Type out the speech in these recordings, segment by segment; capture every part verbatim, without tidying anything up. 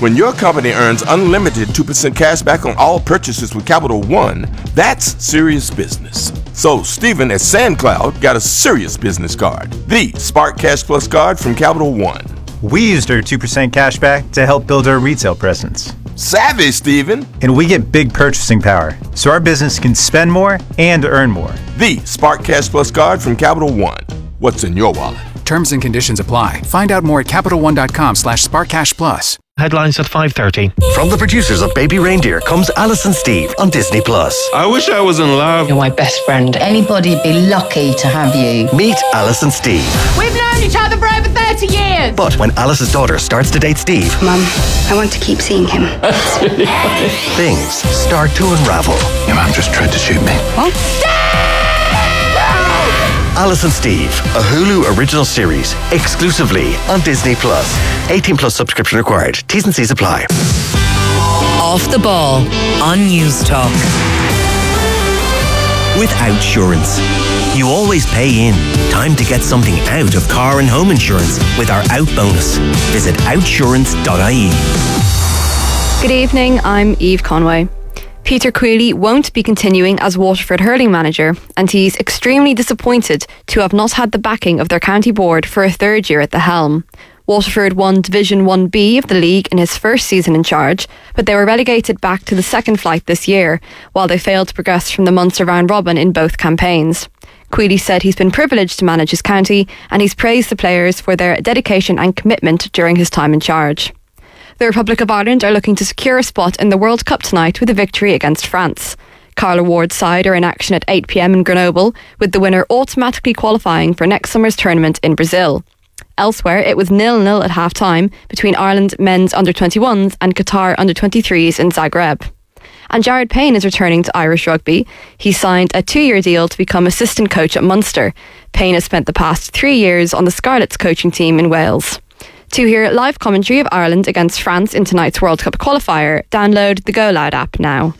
When your company earns unlimited two percent cash back on all purchases with Capital One, that's serious business. So Stephen at SandCloud got a serious business card, the Spark Cash Plus card from Capital One. We used our two percent cash back to help build our retail presence. Savvy, Stephen. And we get big purchasing power, so our business can spend more and earn more. The Spark Cash Plus card from Capital One. What's in your wallet? Terms and conditions apply. Find out more at CapitalOne.com slash SparkCashPlus. Headlines at five thirty. From the producers of Baby Reindeer comes Alice and Steve on Disney Plus. I wish I was in love. You're my best friend. Anybody'd be lucky to have you. Meet Alice and Steve. We've known each other for over thirty years. But when Alice's daughter starts to date Steve... Mum, I want to keep seeing him. That's really funny. Things start to unravel. Your mum just tried to shoot me. What? Alice and Steve, a Hulu original series, exclusively on Disney Plus. eighteen plus subscription required. T's and C's apply. Off the Ball on News Talk. With Outsurance, you always pay in. Time to get something out of car and home insurance with our Out bonus. Visit outsurance dot I E. Good evening, I'm Eve Conway. Peter Queally won't be continuing as Waterford hurling manager, and he's extremely disappointed to have not had the backing of their county board for a third year at the helm. Waterford won Division one B of the league in his first season in charge, but they were relegated back to the second flight this year, while they failed to progress from the Munster round robin in both campaigns. Queally said he's been privileged to manage his county, and he's praised the players for their dedication and commitment during his time in charge. The Republic of Ireland are looking to secure a spot in the World Cup tonight with a victory against France. Carla Ward's side are in action at eight p.m. in Grenoble, with the winner automatically qualifying for next summer's tournament in Brazil. Elsewhere, it was nil nil at half-time between Ireland men's under twenty-ones and Qatar under twenty-threes in Zagreb. And Jared Payne is returning to Irish rugby. He signed a two-year deal to become assistant coach at Munster. Payne has spent the past three years on the Scarlets coaching team in Wales. To hear live commentary of Ireland against France in tonight's World Cup qualifier, download the Go Loud app now.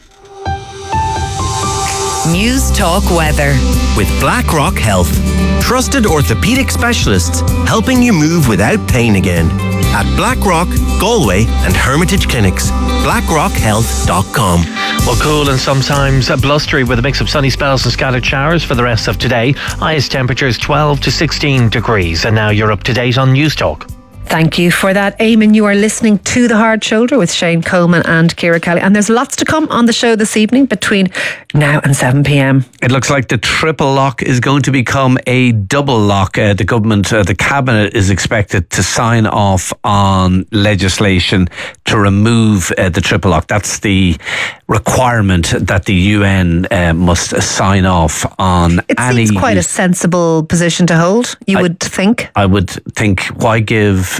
News Talk weather. With BlackRock Health. Trusted orthopaedic specialists helping you move without pain again. At BlackRock, Galway and Hermitage Clinics. blackrock health dot com. Well, cool and sometimes blustery with a mix of sunny spells and scattered showers for the rest of today. Highest temperatures twelve to sixteen degrees. And now you're up to date on News Talk. Thank you for that, Eamon. You are listening to The Hard Shoulder with Shane Coleman and Ciara Kelly. And there's lots to come on the show this evening between now and seven p.m. It looks like the triple lock is going to become a double lock. Uh, the government, uh, the cabinet is expected to sign off on legislation to remove uh, the triple lock. That's the requirement that the U N uh, must sign off on. It any seems quite a sensible position to hold, you I, would think. I would think, why give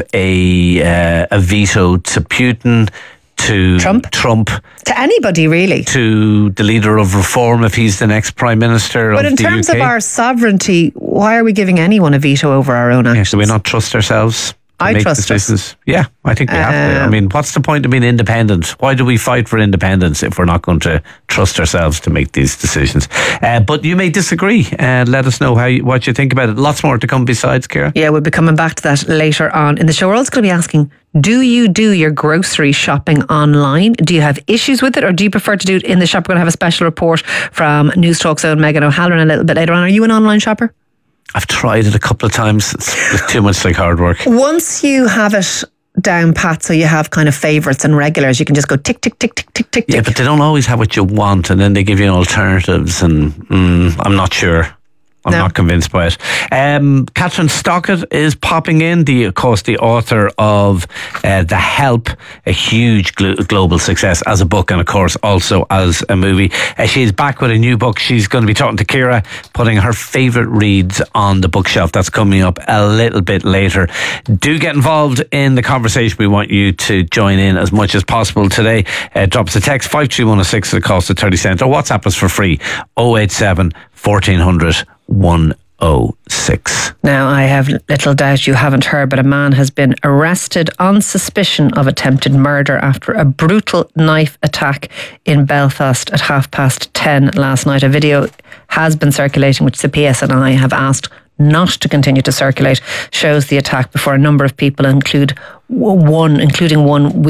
a uh, a veto to Putin, to Trump. Trump, to anybody really, to the leader of Reform if he's the next prime minister but of in the terms U K. of our sovereignty, why are we giving anyone a veto over our own actions? Yeah, do we not trust ourselves? I make trust decisions? us. Yeah, I think we have to. I Um, mean, what's the point of being independent? Why do we fight for independence if we're not going to trust ourselves to make these decisions? Uh, but you may disagree. Uh, let us know how you, what you think about it. Lots more to come besides, Ciara. Yeah, we'll be coming back to that later on in the show. We're also going to be asking, do you do your grocery shopping online? Do you have issues with it, or do you prefer to do it in the shop? We're going to have a special report from News Talk's own Megan O'Halloran a little bit later on. Are you an online shopper? I've tried it a couple of times. It's too much like hard work. Once you have it down pat, so you have kind of favourites and regulars, you can just go tick, tick, tick, tick, tick, tick. Yeah, but they don't always have what you want, and then they give you alternatives, and mm, I'm not sure. I'm No. not convinced by it. Um, Catherine Stockett is popping in, the, of course, the author of uh, The Help, a huge glo- global success as a book and, of course, also as a movie. Uh, she's back with a new book. She's going to be talking to Ciara, putting her favourite reads on the bookshelf. That's coming up a little bit later. Do get involved in the conversation. We want you to join in as much as possible today. Uh, drop us a text, five three one oh six at the cost of thirty cents, or WhatsApp us for free, oh eight seven, fourteen hundred, one oh six. Now, I have little doubt you haven't heard, but a man has been arrested on suspicion of attempted murder after a brutal knife attack in Belfast at half past ten last night. A video has been circulating, which the P S N I have asked not to continue to circulate, shows the attack before a number of people include one, including one